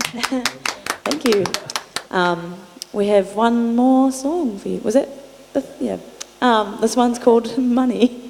Thank you. We have one more song for you. Was it? Yeah. This one's called Money.